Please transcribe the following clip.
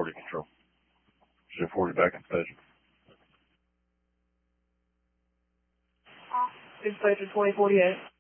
40 control. Show 40 back in station. In station 2048.